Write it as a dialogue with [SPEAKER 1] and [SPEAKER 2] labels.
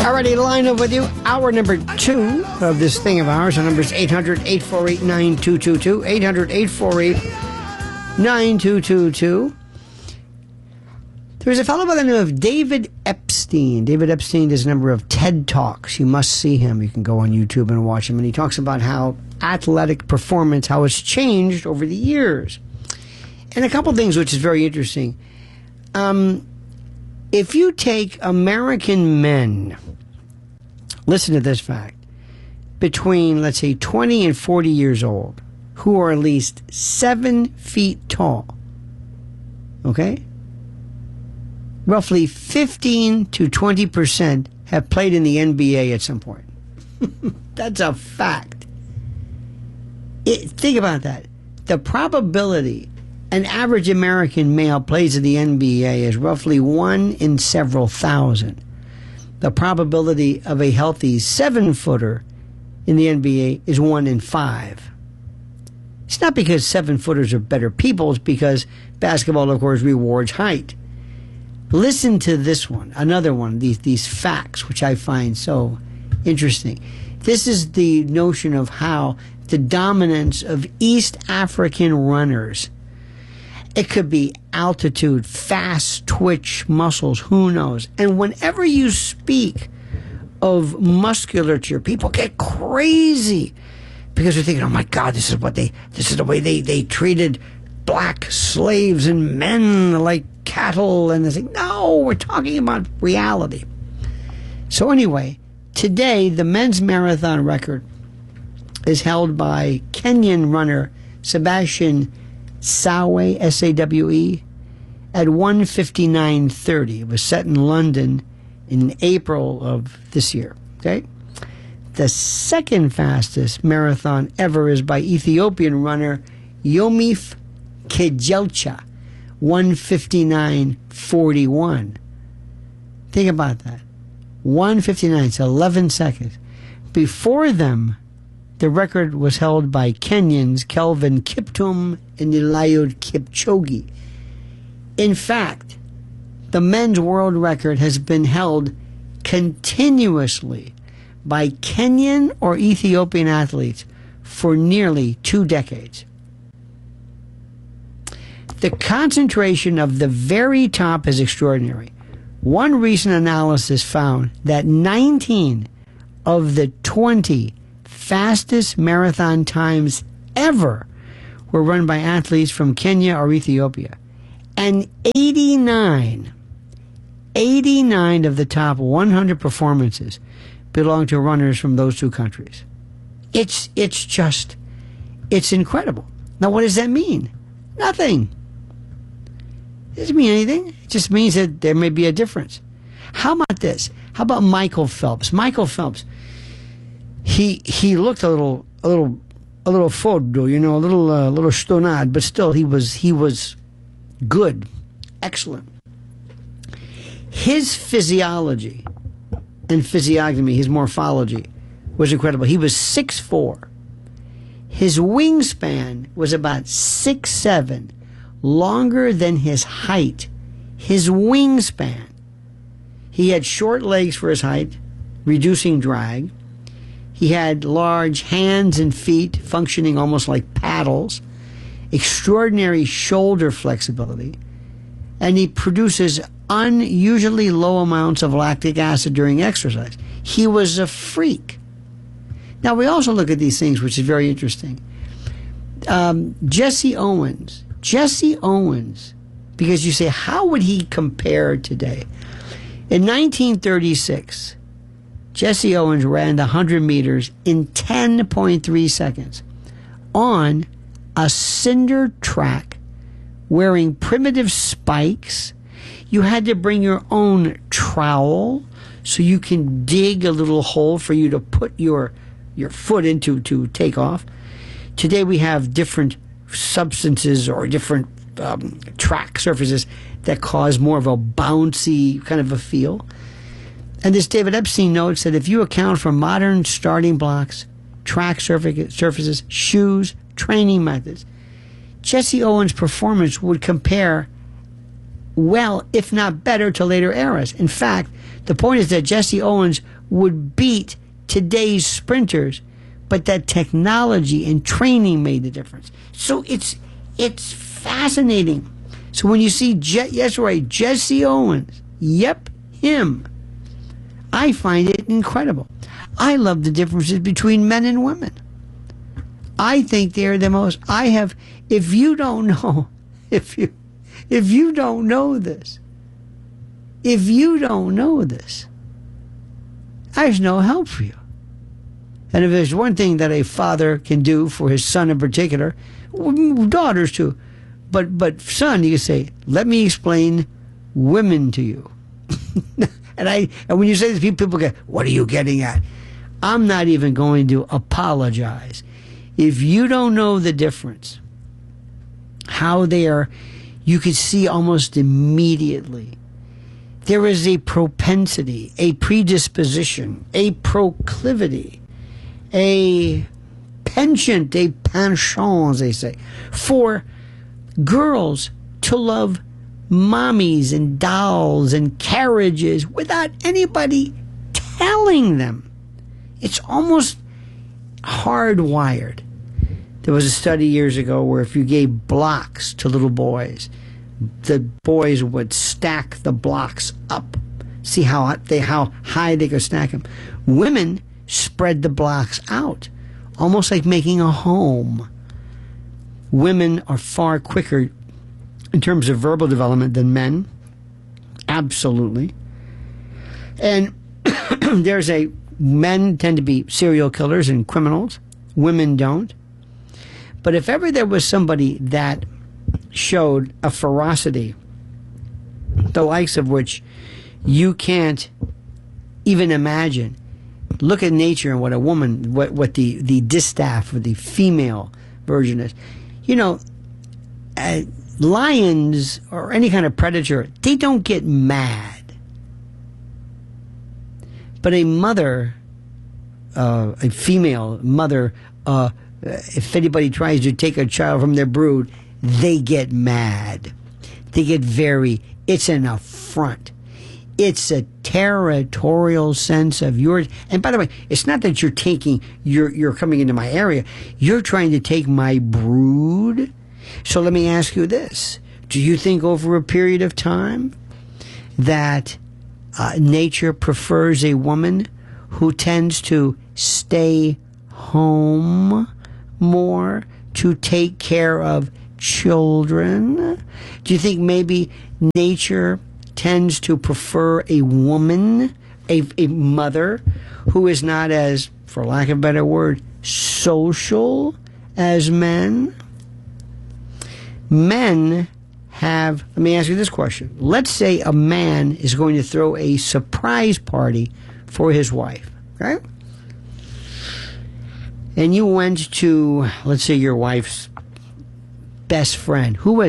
[SPEAKER 1] Alrighty, line up with you. Hour number 2 of this thing of ours. Our number is 800-848-9222. 800-848-9222. There's a fellow by the name of David Epstein. David Epstein does a number of TED Talks. You must see him. You can go on YouTube and watch him. And he talks about how athletic performance, how it's changed over the years. And a couple things which is very interesting. If you take American men, listen to this fact, between, let's say, 20 and 40 years old, who are at least 7 feet tall, okay? Roughly 15 to 20% have played in the NBA at some point. That's a fact. Think about that. The probability an average American male plays in the NBA is roughly 1 in several thousand. The probability of a healthy 7-footer in the NBA is 1 in 5. It's not because 7-footers are better people. It's because basketball, of course, rewards height. Listen to this one, another one, these facts, which I find so interesting. This is the notion of how the dominance of East African runners. It could be altitude, fast twitch muscles, who knows. And whenever you speak of musculature, people get crazy because they're thinking, oh my God, this is the way they treated black slaves and men like cattle. And they say, no, we're talking about reality. So anyway, today the men's marathon record is held by Kenyan runner Sebastian Sawe, S-A-W-E, at 1:59:30. It was set in London in April of this year. Okay? The second fastest marathon ever is by Ethiopian runner Yomif Kejelcha, 1:59:41. Think about that. 1:59, it's 11 seconds. Before them, the record was held by Kenyans Kelvin Kiptum and Eliud Kipchoge. In fact, the men's world record has been held continuously by Kenyan or Ethiopian athletes for nearly 2 decades. The concentration of the very top is extraordinary. One recent analysis found that 19 of the 20 fastest marathon times ever were run by athletes from Kenya or Ethiopia. And 89 of the top 100 performances belong to runners from those 2 countries. It's incredible. Now, what does that mean? Nothing. It doesn't mean anything. It just means that there may be a difference. How about this? How about Michael Phelps? Michael Phelps, he looked a little fodo, a little stonad, but still he was good, excellent. His physiology and physiognomy, his morphology, was incredible. He was 6'4". His wingspan was about 6'7", longer than his height. His wingspan. He had short legs for his height, reducing drag. He had large hands and feet functioning almost like paddles, extraordinary shoulder flexibility, and he produces unusually low amounts of lactic acid during exercise. He was a freak. Now, we also look at these things, which is very interesting. Jesse Owens, because you say, how would he compare today? In 1936, Jesse Owens ran the 100 meters in 10.3 seconds on a cinder track wearing primitive spikes. You had to bring your own trowel so you can dig a little hole for you to put your foot into to take off. Today we have different substances or different track surfaces that cause more of a bouncy kind of a feel. And this David Epstein notes that if you account for modern starting blocks, track surfaces, shoes, training methods, Jesse Owens' performance would compare well, if not better, to later eras. In fact, the point is that Jesse Owens would beat today's sprinters, but that technology and training made the difference. So it's fascinating. So when you see, Jesse Owens, yep, him, I find it incredible. I love the differences between men and women. I think they're the most. If you don't know this, there's no help for you. And if there's one thing that a father can do for his son in particular, daughters too, but son, you can say, let me explain women to you. and when you say this, people go, what are you getting at? I'm not even going to apologize. If you don't know the difference, how they are, you can see almost immediately. There is a propensity, a predisposition, a proclivity, a penchant, a penchant, as they say, for girls to love mommies and dolls and carriages without anybody telling them. It's almost hardwired. There was a study years ago where if you gave blocks to little boys, the boys would stack the blocks up. See how high they could stack them. Women spread the blocks out, almost like making a home. Women are far quicker in terms of verbal development than men. Absolutely. And men tend to be serial killers and criminals. Women don't. But if ever there was somebody that showed a ferocity, the likes of which you can't even imagine, look at nature and what a woman, what the distaff or the female version is. You know, lions or any kind of predator, they don't get mad. But a mother, a female mother, if anybody tries to take a child from their brood, they get mad. They get it's an affront. It's a territorial sense of yours. And by the way, it's not that you're coming into my area. You're trying to take my brood. So let me ask you this. Do you think over a period of time that nature prefers a woman who tends to stay home more to take care of children? Do you think maybe nature tends to prefer a woman, a mother, who is not as, for lack of a better word, social as men? Men have, let me ask you this question. Let's say a man is going to throw a surprise party for his wife, okay? And you went to, let's say, your wife's best friend, who was